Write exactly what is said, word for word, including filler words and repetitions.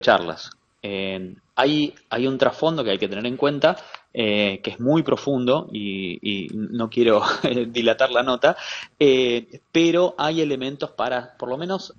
charlas. Eh, hay, hay un trasfondo que hay que tener en cuenta, eh, que es muy profundo y, y no quiero dilatar la nota, eh, pero hay elementos para, por lo menos